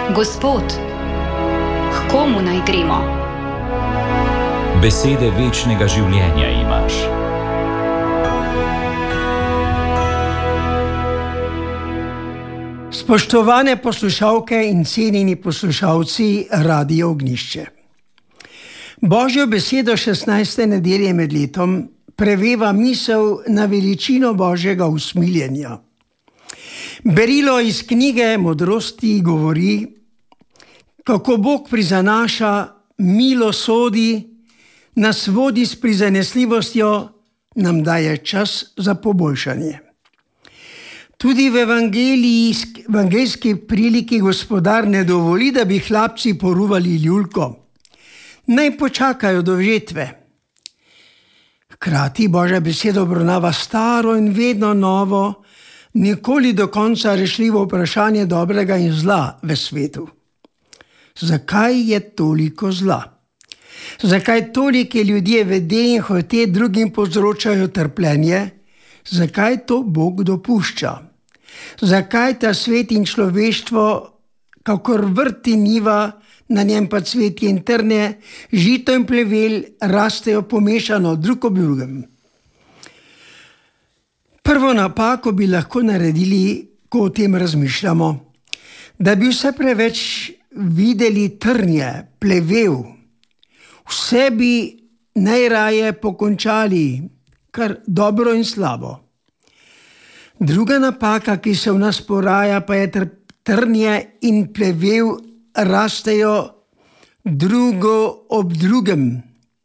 Gospod, k komu naj gremo? Besede večnega življenja imaš. Spoštovane poslušalke in cenjeni poslušalci Radia Ognjišče. Božjo besedo 16. nedelje med letom preveva misel na veličino Božjega usmiljenja. Berilo iz knjige Modrosti govori, kako Bog prizanaša, milo sodi, nas vodi s prizanesljivostjo, nam daje čas za poboljšanje. Tudi v evangeljski priliki Gospodar ne dovoli, da bi hlapci poruvali ljulko. Naj počakajo do žetve. Hkrati Božja beseda obravnava staro in vedno novo, nikoli do konca rešljivo vprašanje dobrega in zla v svetu. Zakaj je toliko zla? Zakaj toliki ljudje vede in hote drugim povzročajo trpljenje? Zakaj to Bog dopušča? Zakaj ta svet in človeštvo, kakor vrt in njiva, na njem pa cvetje in trnje, žito in plevel rastejo pomešano drug ob drugem? Prvo napako bi lahko naredili, ko o tem razmišljamo, da bi vse preveč videli trnje, plevel. Vse bi najraje pokončali, kar dobro in slabo. Druga napaka, ki se v nas poraja, pa je trnje in plevel rastejo drugo ob drugem.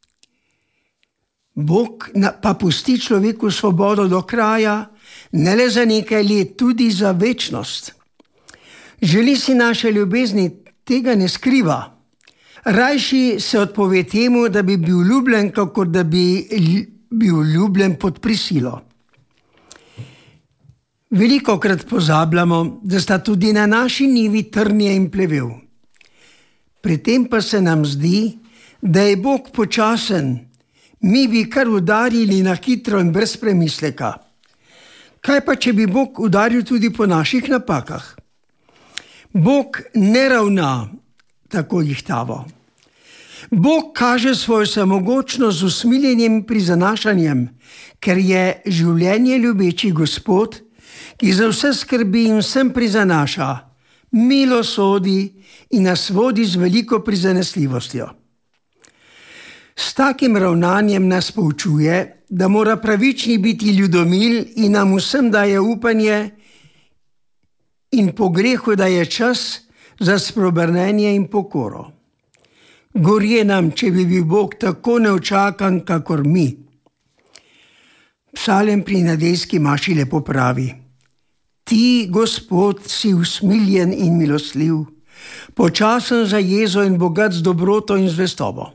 Bog pa pusti človeku svobodo do kraja, ne le za nekaj let, tudi za večnost. Želi si naše ljubezni, tega ne skriva. Rajši se odpove temu, da bi bil ljubljen, kakor da bi bil ljubljen pod prisilo. Velikokrat pozabljamo, da sta tudi na naši njivi trnje in plevel. Pri tem pa se nam zdi, da je Bog počasen, mi bi kar udarili na hitro in brez premisleka. Kaj pa, če bi Bog udaril tudi po naših napakah? Bog ne ravna tako jihtavo. Bog kaže svojo samogočnost z usmiljenim prizanašanjem, ker je življenje ljubeči Gospod, ki za vse skrbi in vsem prizanaša, milo sodi in nas vodi z veliko prizanesljivostjo. S takim ravnanjem nas poučuje, da mora pravični biti ljudomil in nam vsem daje upanje in po grehu daje čas za spreobrnenje in pokoro. Gorje nam, če bi bil Bog tako neočakan, kakor mi. Psalem pri nedeljski maši lepo pravi: Ti, Gospod, si usmiljen in milostljiv, počasen za jezo in bogat z dobroto in zvestobo.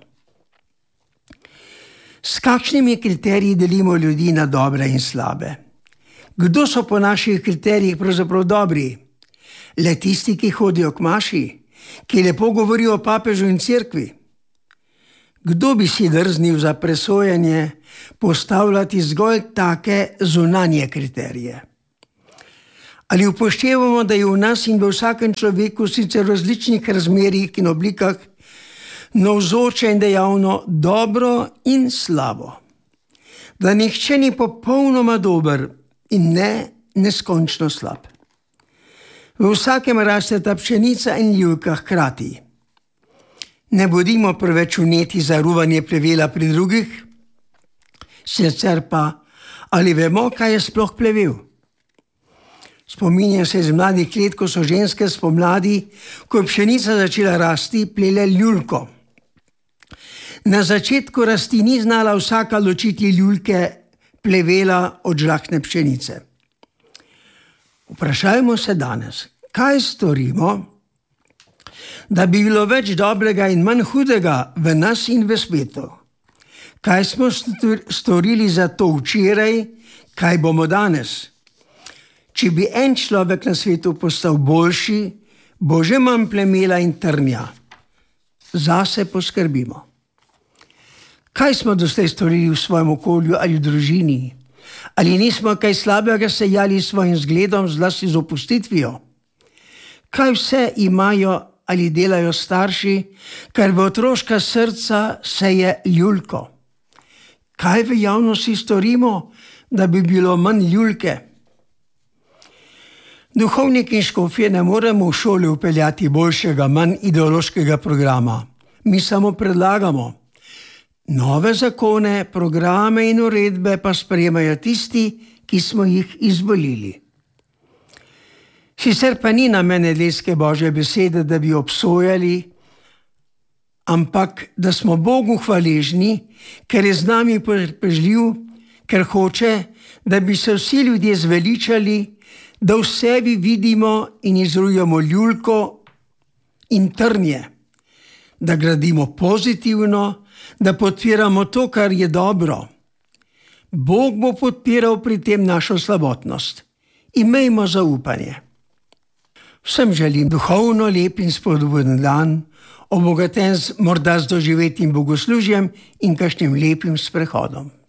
S kakšnimi kriteriji delimo ljudi na dobre in slabe? Kdo so po naših kriterijih pravzaprav dobri? Le tisti, ki hodijo k maši, ki lepo govorijo o papežu in cerkvi? Kdo bi si drznil za presojanje postavljati zgolj take zunanje kriterije? Ali upoštevamo, da je v nas in v vsakem človeku sicer v različnih razmerjih in oblikah navzoče in dejavno dobro in slabo? Da nihče ni popolnoma dober in ne neskončno slab. V vsakem raste ta pšenica in ljulka hkrati. Ne bodimo preveč vneti za ruvanje plevela pri drugih, sicer pa, ali vemo, kaj je sploh plevel? Spominjam se iz mladih let, ko so ženske spomladi, ko je pšenica začela rasti, plele ljulko. Na začetku rasti ni znala vsaka ločiti ljulke plevela od žlahtne pšenice. Vprašajmo se danes, kaj storimo, da bi bilo več dobrega in manj hudega v nas in v svetu? Kaj smo storili za to včeraj, kaj bomo danes? Če bi en človek na svetu postal boljši, bo že manj plemela in trnja. Zase poskrbimo. Kaj smo doslej storili v svojem okolju ali v družini? Ali nismo kaj slabega sejali s svojim zgledom, zlasti z opustitvijo? Kaj vse imajo ali delajo starši, ker v otroška srca seje ljulko. Kaj v javnosti storimo, da bi bilo manj ljulke? Duhovniki in škofje ne moremo v šoli vpeljati boljšega, manj ideološkega programa. Mi samo predlagamo. Nove zakone, programe in uredbe pa sprejemajo tisti, ki smo jih izvolili. Sicer pa ni namen nedeljske Božje besede, da bi obsojali, ampak da smo Bogu hvaležni, ker je z nami potrpežljiv, ker hoče, da bi se vsi ljudje zveličali, da v sebi vidimo in izrujemo ljulko in trnje, da gradimo pozitivno, da podpiramo to, kar je dobro. Bog bo podpiral pri tem našo slabotnost. Imejmo zaupanje. Vsem želim duhovno lep in spodbuden dan, obogaten morda z doživetim bogoslužjem in kakšnim lepim sprehodom.